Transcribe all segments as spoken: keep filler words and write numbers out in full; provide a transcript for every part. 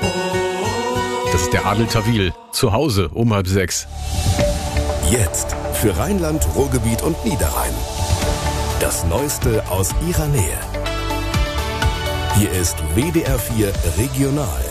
Das ist der Adel Tawil. Zu Hause um halb sechs. Jetzt für Rheinland, Ruhrgebiet und Niederrhein. Das Neueste aus ihrer Nähe. Hier ist W D R vier Regional.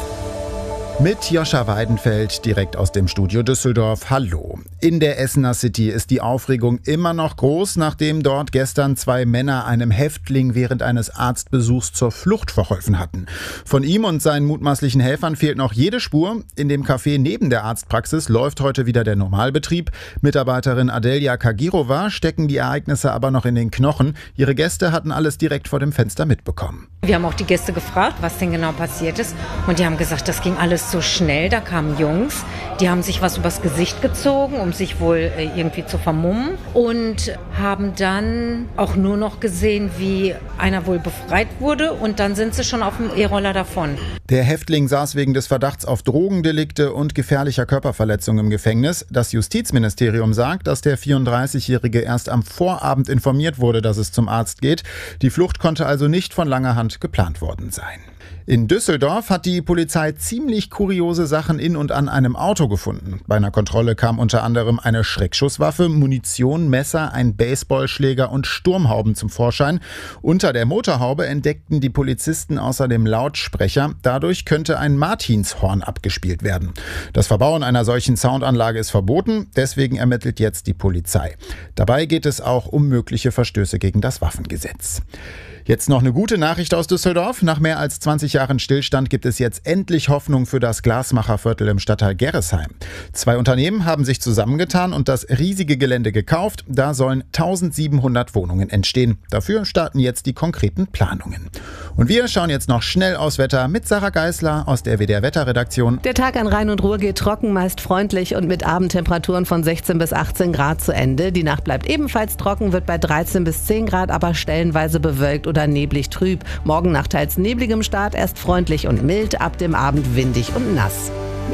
Mit Joscha Weidenfeld direkt aus dem Studio Düsseldorf. Hallo. In der Essener City ist die Aufregung immer noch groß, nachdem dort gestern zwei Männer einem Häftling während eines Arztbesuchs zur Flucht verholfen hatten. Von ihm und seinen mutmaßlichen Helfern fehlt noch jede Spur. In dem Café neben der Arztpraxis läuft heute wieder der Normalbetrieb. Mitarbeiterin Adelia Kagirova stecken die Ereignisse aber noch in den Knochen. Ihre Gäste hatten alles direkt vor dem Fenster mitbekommen. Wir haben auch die Gäste gefragt, was denn genau passiert ist. Und die haben gesagt, das ging alles so schnell. Da kamen Jungs, die haben sich was übers Gesicht gezogen, um sich wohl irgendwie zu vermummen. Und haben dann auch nur noch gesehen, wie einer wohl befreit wurde. Und dann sind sie schon auf dem E-Roller davon. Der Häftling saß wegen des Verdachts auf Drogendelikte und gefährlicher Körperverletzung im Gefängnis. Das Justizministerium sagt, dass der vierunddreißigjährige erst am Vorabend informiert wurde, dass es zum Arzt geht. Die Flucht konnte also nicht von langer Hand geplant worden sein. In Düsseldorf hat die Polizei ziemlich kuriose Sachen in und an einem Auto gefunden. Bei einer Kontrolle kam unter anderem eine Schreckschusswaffe, Munition, Messer, ein Baseballschläger und Sturmhauben zum Vorschein. Unter der Motorhaube entdeckten die Polizisten außerdem Lautsprecher. Dadurch könnte ein Martinshorn abgespielt werden. Das Verbauen einer solchen Soundanlage ist verboten, deswegen ermittelt jetzt die Polizei. Dabei geht es auch um mögliche Verstöße gegen das Waffengesetz. Jetzt noch eine gute Nachricht aus Düsseldorf. Nach mehr als zwanzig Jahren Stillstand gibt es jetzt endlich Hoffnung für das Glasmacherviertel im Stadtteil Gerresheim. Zwei Unternehmen haben sich zusammengetan und das riesige Gelände gekauft. Da sollen eintausendsiebenhundert Wohnungen entstehen. Dafür starten jetzt die konkreten Planungen. Und wir schauen jetzt noch schnell aufs Wetter mit Sarah Geisler aus der W D R Wetterredaktion. Der Tag an Rhein und Ruhr geht trocken, meist freundlich und mit Abendtemperaturen von sechzehn bis achtzehn Grad zu Ende. Die Nacht bleibt ebenfalls trocken, wird bei dreizehn bis zehn Grad, aber stellenweise bewölkt oder neblig trüb. Morgen nach teils nebligem Start erst freundlich und mild, ab dem Abend windig und nass.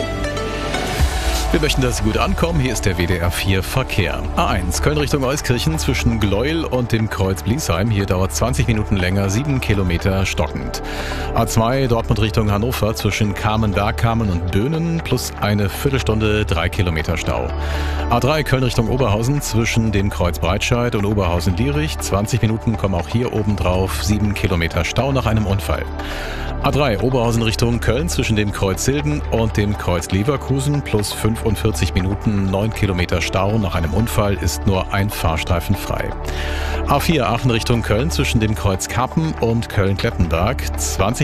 Wir möchten, dass Sie gut ankommen. Hier ist der W D R vier Verkehr. A eins, Köln Richtung Euskirchen zwischen Gleuel und dem Kreuz Bliesheim. Hier dauert zwanzig Minuten länger, sieben Kilometer stockend. A zwei, Dortmund Richtung Hannover zwischen Kamen-Bergkamen und Böhnen plus eine Viertelstunde, drei Kilometer Stau. A drei, Köln Richtung Oberhausen zwischen dem Kreuz Breitscheid und Oberhausen-Lierich. zwanzig Minuten kommen auch hier oben drauf, sieben Kilometer Stau nach einem Unfall. A drei, Oberhausen Richtung Köln zwischen dem Kreuz Hilden und dem Kreuz Leverkusen plus fünfundvierzig Minuten, neun Kilometer Stau. Nach einem Unfall ist nur ein Fahrstreifen frei. A vier, Aachen Richtung Köln zwischen dem Kreuz Kappen und Köln-Klettenberg. zwanzig